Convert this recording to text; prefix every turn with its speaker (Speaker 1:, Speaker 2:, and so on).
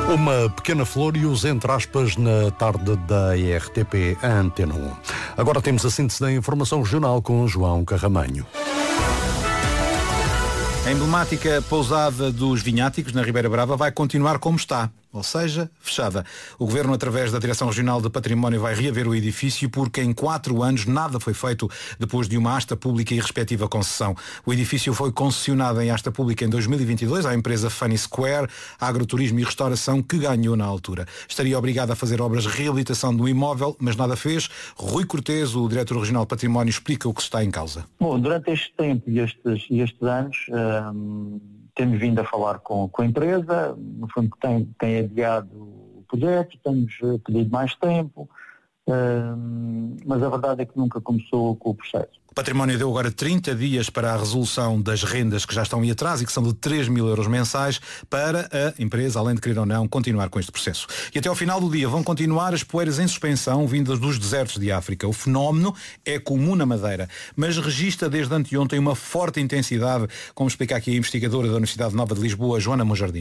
Speaker 1: Uma pequena flor e os entre aspas na tarde da RTP Antena 1. Agora temos a síntese da informação regional com João Carramanho.
Speaker 2: A emblemática pousada dos Vinháticos, na Ribeira Brava, vai continuar como está, ou seja, fechada. O Governo, através da Direção Regional de Património, vai reaver o edifício porque em 4 anos nada foi feito depois de uma asta pública e respectiva concessão. O edifício foi concessionado em asta pública em 2022 à empresa Funny Square, Agroturismo e Restauração, que ganhou na altura. Estaria obrigada a fazer obras de reabilitação do imóvel, mas nada fez. Rui Cortês, o Diretor Regional de Património, explica o que está em causa.
Speaker 3: Bom, durante este tempo e estes anos, temos vindo a falar com a empresa, no fundo tem adiado o projeto, temos pedido mais tempo, mas a verdade é que nunca começou com o processo.
Speaker 2: O Património deu agora 30 dias para a resolução das rendas que já estão em atraso e que são de 3.000 euros mensais para a empresa, além de querer ou não, continuar com este processo. E até ao final do dia vão continuar as poeiras em suspensão vindas dos desertos de África. O fenómeno é comum na Madeira, mas registra desde anteontem uma forte intensidade, como explica aqui a investigadora da Universidade Nova de Lisboa, Joana Monjardim.